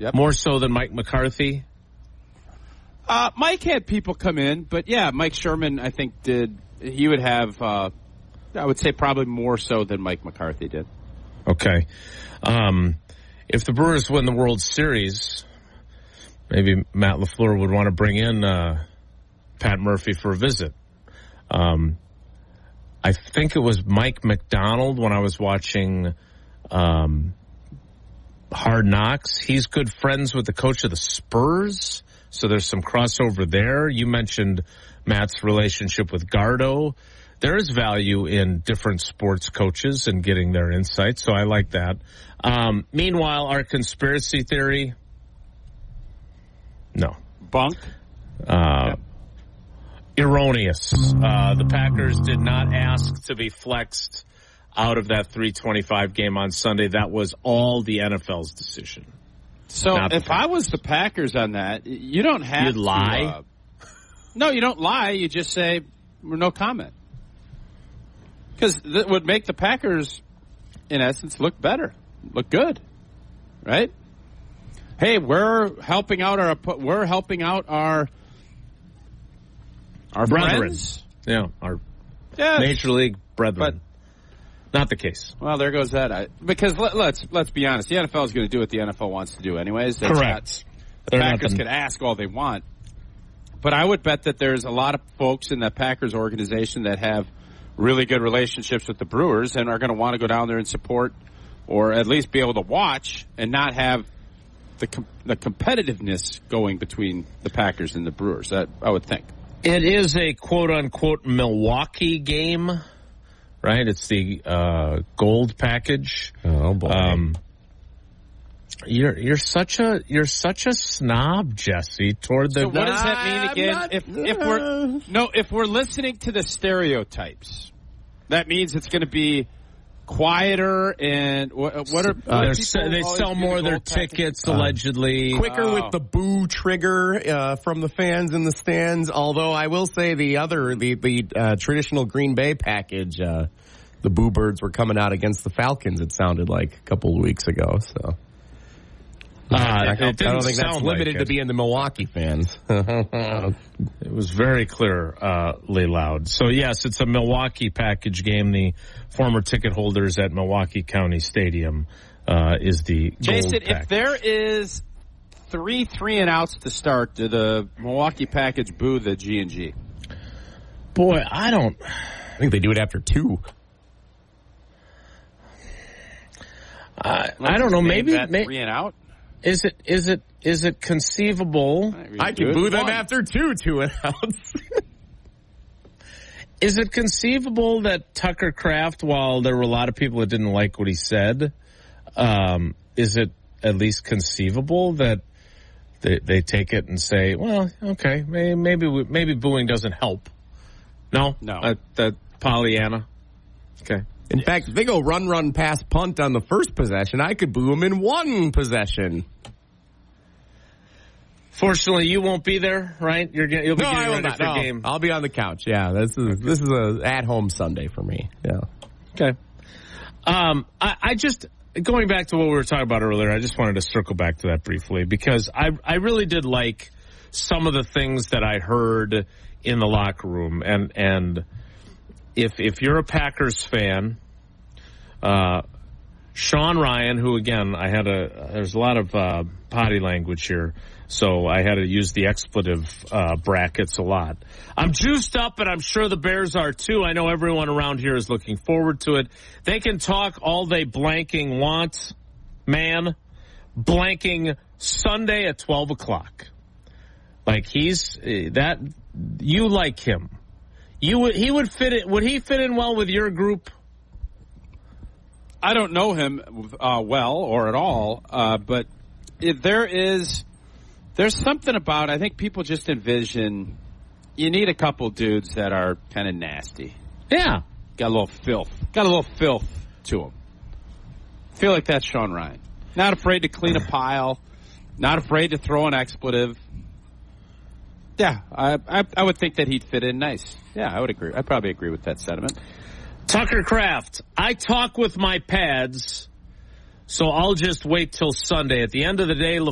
Yep. More so than Mike McCarthy? Mike had people come in, but yeah, Mike Sherman, I think, he would have, I would say probably more so than Mike McCarthy did. Okay. If the Brewers win the World Series, maybe Matt LaFleur would want to bring in Pat Murphy for a visit. I think it was Mike McDonald when I was watching Hard Knocks. He's good friends with the coach of the Spurs, so there's some crossover there. You mentioned Matt's relationship with Gardo. There is value in different sports coaches and getting their insights, so I like that. Meanwhile, our conspiracy theory, no. Bunk? Erroneous. The Packers did not ask to be flexed out of that 325 game on Sunday. That was all the NFL's decision. So if I was the Packers on that, you don't have You'd lie? No, you don't lie. You just say, no comment. Because that would make the Packers, in essence, look better, look good, right? Hey, we're helping out our brethren. Friends? Yeah, our Major League brethren. But, not the case. Well, there goes that. Because let's be honest, the NFL is going to do what the NFL wants to do anyways. Correct. The Packers can ask all they want. But I would bet that there's a lot of folks in the Packers organization that have really good relationships with the Brewers and are going to want to go down there and support, or at least be able to watch and not have the competitiveness going between the Packers and the Brewers. That I would think. It is a quote-unquote Milwaukee game, right? It's the gold package. Oh boy! You're such a snob, Jesse. Toward the. So what does that mean again? If we're listening to the stereotypes, that means it's going to be quieter and what are they sell more of their tickets allegedly quicker with the boo trigger from the fans in the stands. Although I will say the traditional Green Bay package, the boo birds were coming out against the Falcons. It sounded like a couple of weeks ago. So I don't think that's limited to being the Milwaukee fans. It was very clearly loud. So, yes, it's a Milwaukee package game. The former ticket holders at Milwaukee County Stadium is the Jason, gold package. If there is 3 3-and-outs to start, do the Milwaukee package boo the G&G? Boy, I think they do it after 2. I don't know. Maybe 3-and-out? Is it conceivable? I can boo them after 2 2-and-outs. Is it conceivable that Tucker Kraft, while there were a lot of people that didn't like what he said, is it at least conceivable that they take it and say, well, okay, maybe booing doesn't help? No. That Pollyanna. Okay. In fact, if they go run, pass, punt on the first possession, I could boo them in 1 possession. Fortunately, you won't be there, right? You'll be getting ready for a game. I'll be on the couch. Yeah, this is a at-home Sunday for me. Yeah. Okay. I just going back to what we were talking about earlier. I just wanted to circle back to that briefly because I really did like some of the things that I heard in the locker room, and if you're a Packers fan, Sean Ryan, who again there's a lot of potty language here. So I had to use the expletive brackets a lot. I'm juiced up, and I'm sure the Bears are too. I know everyone around here is looking forward to it. They can talk all they blanking want, man. Blanking Sunday at 12 o'clock. Like you like him. He would fit it. Would he fit in well with your group? I don't know him well or at all, but if there's something about, I think people just envision, you need a couple dudes that are kind of nasty. Yeah. Got a little filth to them. I feel like that's Sean Ryan. Not afraid to clean a pile. Not afraid to throw an expletive. Yeah, I would think that he'd fit in nice. Yeah, I would agree. I'd probably agree with that sentiment. Tucker Kraft, I talk with my pads, so I'll just wait till Sunday. At the end of the day,